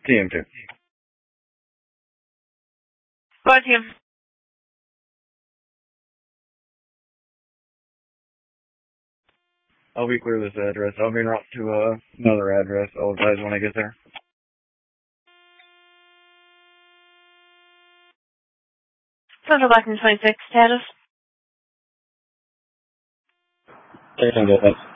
TM2. Go team. I'll be clear this address. I'll be en route to another address. I'll advise when I get there. Central Blackman 26, status. Everything good, thanks.